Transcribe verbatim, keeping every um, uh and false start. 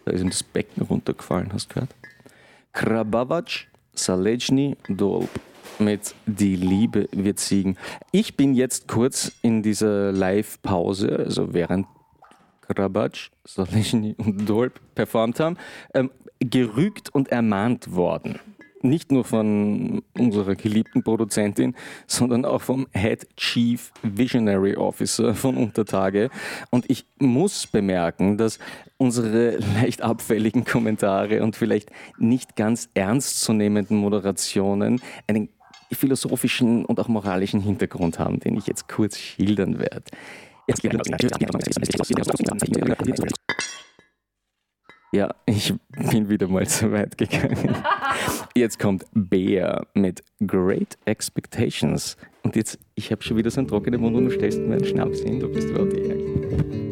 Da ist ihm das Becken runtergefallen, hast du gehört? Krabavac, Salejny, Dolb mit Die Liebe wird siegen. Ich bin jetzt kurz in dieser Live-Pause, also während Krabavac, Salejny und Dolb performt haben, ähm, gerügt und ermahnt worden. Nicht nur von unserer geliebten Produzentin, sondern auch vom Head Chief Visionary Officer von Untertage. Und ich muss bemerken, dass unsere leicht abfälligen Kommentare und vielleicht nicht ganz ernstzunehmenden Moderationen einen philosophischen und auch moralischen Hintergrund haben, den ich jetzt kurz schildern werde. Ja, ich bin wieder mal zu weit gegangen. Jetzt kommt Bea mit Great Expectations. Und jetzt, ich habe schon wieder so einen trockenen Mund und du stellst mir einen Schnaps hin, du bist überhaupt